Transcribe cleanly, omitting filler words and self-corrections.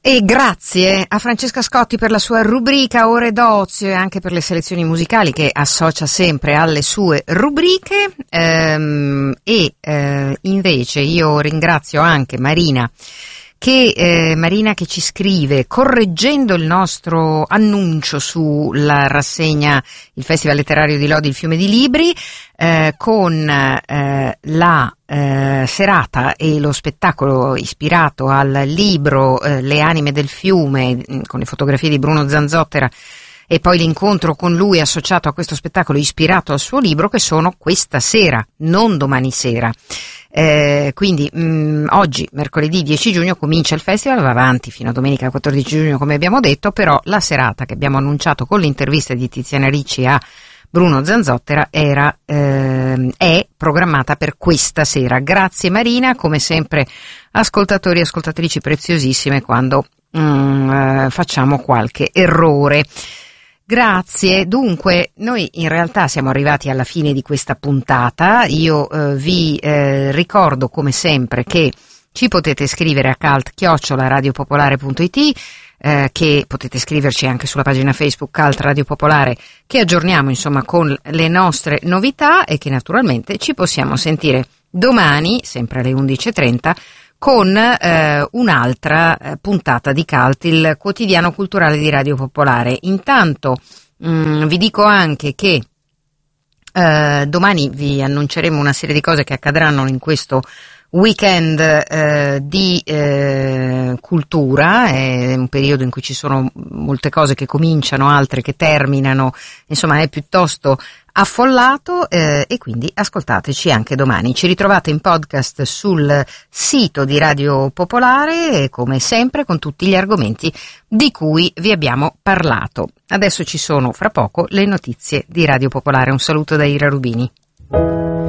E grazie a Francesca Scotti per la sua rubrica Ore d'Ozio e anche per le selezioni musicali che associa sempre alle sue rubriche. Invece io ringrazio anche Marina che ci scrive, correggendo il nostro annuncio sulla rassegna il Festival Letterario di Lodi, il Fiume di Libri, con la serata e lo spettacolo ispirato al libro Le anime del fiume, con le fotografie di Bruno Zanzottera, e poi l'incontro con lui associato a questo spettacolo ispirato al suo libro, che sono questa sera, non domani sera. Quindi oggi, mercoledì 10 giugno, comincia il festival, va avanti fino a domenica 14 giugno come abbiamo detto, però la serata che abbiamo annunciato con l'intervista di Tiziana Ricci a Bruno Zanzottera è programmata per questa sera. Grazie Marina, come sempre ascoltatori e ascoltatrici preziosissime quando facciamo qualche errore. Grazie. Dunque, noi in realtà siamo arrivati alla fine di questa puntata. Io vi ricordo come sempre che ci potete scrivere a cult@radiopopolare.it, che potete scriverci anche sulla pagina Facebook Cult Radio Popolare, che aggiorniamo insomma con le nostre novità, e che naturalmente ci possiamo sentire domani, sempre alle 11:30, con un'altra puntata di Cult, il quotidiano culturale di Radio Popolare. Intanto vi dico anche che domani vi annunceremo una serie di cose che accadranno in questo weekend di cultura. È un periodo in cui ci sono molte cose che cominciano, altre che terminano, insomma è piuttosto affollato, e quindi ascoltateci anche domani. Ci ritrovate in podcast sul sito di Radio Popolare, come sempre con tutti gli argomenti di cui vi abbiamo parlato. Adesso ci sono fra poco le notizie di Radio Popolare. Un saluto da Ira Rubini.